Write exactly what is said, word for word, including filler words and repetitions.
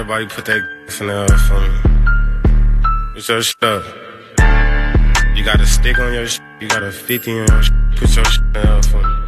nobody put that in the L for me. What's your shit up? You got a stick on your shit, you got a fifty on your shit, put your shit in the L for me.